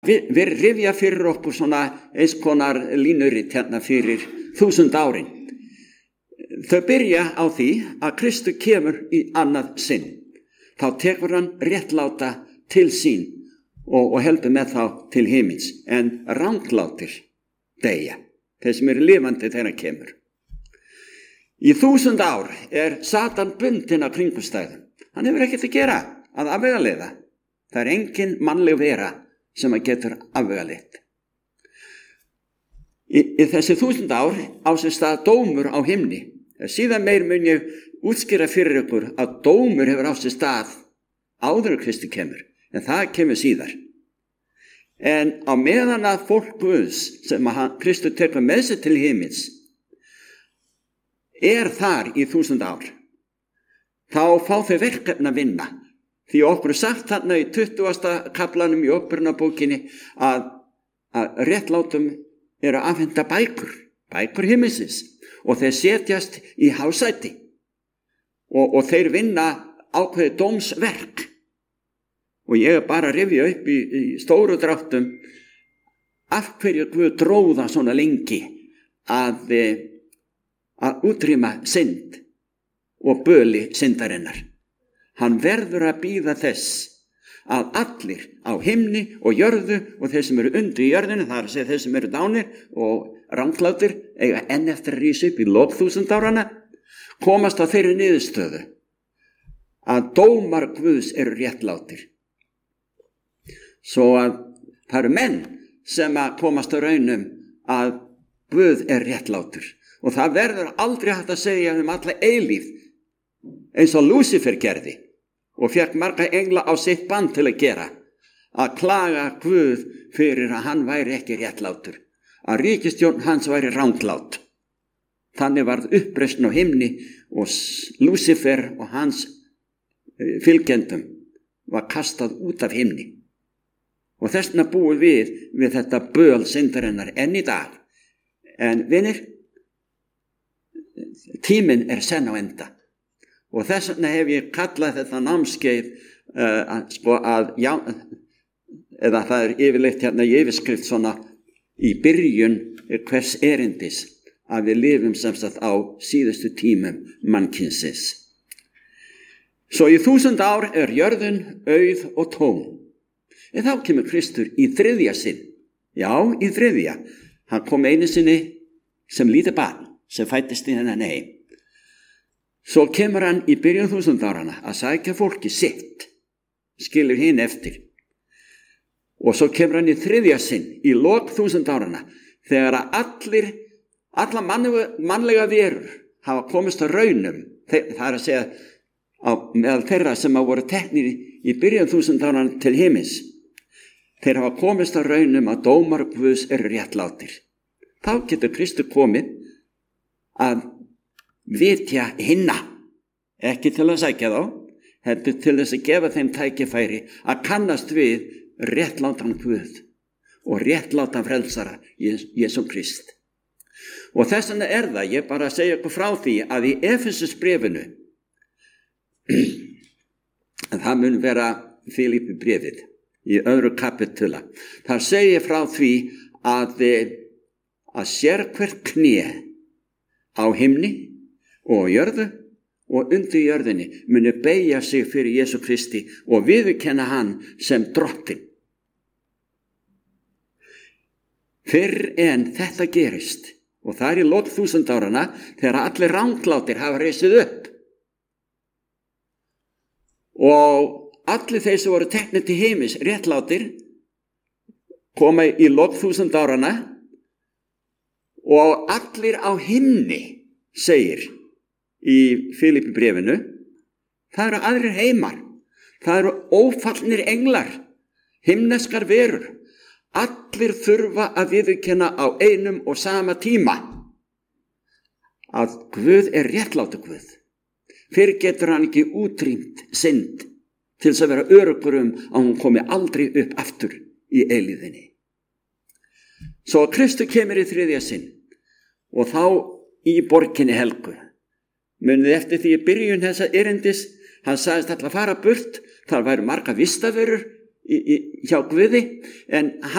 við rifja fyrir okkur svona eins konar línurit hérna fyrir 1000 árin. Þau byrja á því að Kristur kemur í annað sinn. Þá tekur hann réttláta til sín og heldur með þá til himins, en ranglátir deyja, þeir sem eru lifandi þegar hann kemur. Í 1000 ár Satan bundinn af kringumstæðum. Hann hefur ekkert að gera að afvegaleiða. Það engin mannleg vera sem að getur afvegaleitt. Í þessi 1000 ár á sér stað dómur á himni. Síðan meir mun ég útskýra fyrir ykkur að dómur hefur á sér stað áður en Kristur kemur, en það kemur síðar. En á meðan að fólk Guðs sem Kristur tekur með sér til himins þar í 1000 ár, þá fá þau verkefni að vinna. Því okkur sagt þarna í 20. kaflanum í Upprunabókinni að réttlátum eru að afhenda bækur himinsins, og þeir setjast í hásæti og þeir vinna ákveðið dómsverk. Og ég bara að rifja upp í stóru dráttum af hverju Guð dróða svona lengi að útrýma synd og böli syndarinnar. Hann verður að bíða þess að allir á himni og jörðu og þeir sem eru undir í jörðinu, það að segja þeir sem eru dánir og ranglátir, eiga enn eftir að rísa upp í lok 1000 áranna, komast á þeirri niðurstöðu að dómar Guðs eru réttlátir. Svo að það eru menn sem að komast á raunum að Guð réttlátur. Og það verður aldrei hægt að segja alla eilífð, eins og Lúsifer gerði og fékk marga engla á sitt band til að gera, að klaga Guð fyrir að hann væri ekki réttlátur, að ríkisstjórn hans væri ranglát. Þannig varð uppreisn á himni og Lúsifer og hans fylgjendum var kastað út af himni. Og þessna búum við þetta böl syndarinnar enn í dag. En vinir, tíminn senn á enda. Og þess vegna hef ég kallað þetta námskeið eða það yfirleitt hérna í yfirskrift svona í byrjun hvers erindis að við lifum sem sagt á síðustu tímum mannkynsins. Svo í 1000 ár jörðin auð og tóm. En þá kemur Kristur í 3. sinn. Já, í 3. Hann kom einu sinni sem lítið barn sem fæddist í hennan heim. Svo kemur hann í byrjun 1000 áranna að sækja fólki sitt, skilur hinn eftir. Og svo kemur hann í 3. sinn í lok 1000 áranna þegar að alla mannlega verur hafa komist á raunum, það að segja á meðal þeirra sem hafa voru teknir í byrjun 1000 áranna til himins. Þeir hafa komist á raunum að dómar Guðs eru réttlátir. Þá getur Kristur komið að vitja hinna, ekki til að sækja þá, heldur til þess að gefa þeim tækifæri að kannast við réttlátan Guð og réttlátan frelsara Jesú Krist. Og þess vegna það, ég bara að segja ykkur frá því að í Efesusbréfinu, það mun vera Filippibréfið, í 2. kapitula. Það segir frá því að sérhvert kné á himni og jörðu og undir jörðinni muni beygja sig fyrir Jesú Kristi og viðurkenna hann sem drottinn. Fyrr en þetta gerist, og það í lok 1000 áranna þegar allir ranglátir hafa reisið upp og allir þeir sem voru teknir til heimis réttlátir koma í lok 1000 áranna og allir á himni, segir í Filippibréfinu, það eru aðrir heimar, það eru ófallnir englar, himneskar verur, allir þurfa að viðurkenna á einum og sama tíma að Guð réttlátur Guð. Fyrir getur hann ekki útrýmt synd til þess að vera öruggur að hún komi aldrei upp aftur í eilíðinni. Svo Kristur kemur í 3. sinn og þá í borginni helgu. Munið eftir því í byrjun þessa erindis, hann sagðist alltaf að fara burt, þar væru marga vistaverur hjá Guði, en